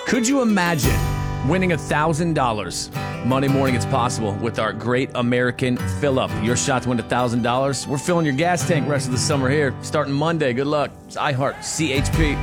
Could you imagine winning $1,000? Monday morning, it's possible with our Great American Fill-Up. Your shot to win $1,000. We're filling your gas tank rest of the summer here, starting Monday. Good luck. It's iHeart CHP.